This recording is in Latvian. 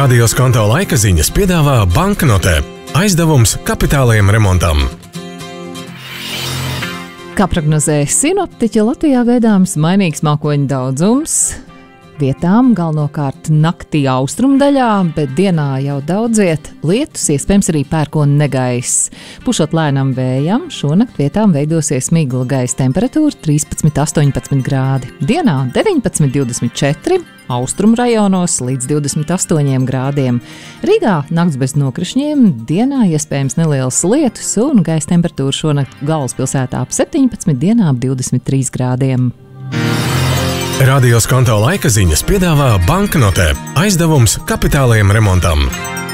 Radio Skonto laika ziņas piedāvā banknotē. Aizdevums kapitālajiem remontam. Kā prognozē sinoptiķi, Latvijā gaidāms mainīgs mākoņu daudzums. Vietām galvenokārt naktī austrumdaļā, bet dienā jau daudz viet lietus, iespējams arī pērkona negaiss. Pušot lēnam vējam, šonakt vietām veidosies migla gaisa temperatūra 13–18 grādi. Dienā 19–24, austrumu rajonos līdz 28 grādiem. Rīgā nakts bez nokrišņiem, dienā iespējams neliels lietus un gaisa temperatūra šonakt galvaspilsētā ap 17, dienā ap 23 grādiem. Radio Skonto laika ziņas piedāvā banknotē. Aizdevums kapitālajiem remontam.